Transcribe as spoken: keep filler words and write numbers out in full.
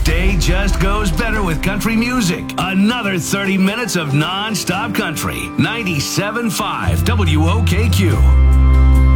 day just goes better with country music. Another thirty minutes of non-stop country. ninety-seven point five W O K Q.